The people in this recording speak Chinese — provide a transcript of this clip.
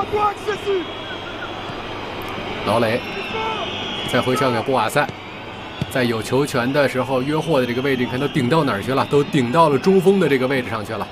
劳雷再回传给波瓦塞，在有球权的时候约霍的这个位置，你看都顶到哪儿去了？都顶到了中锋的这个位置上去了。